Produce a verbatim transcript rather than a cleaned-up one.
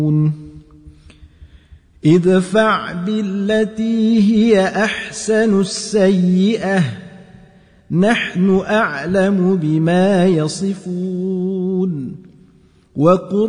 ادفع بالتي هي أحسن السيئة نحن أعلم بما يصفون وقل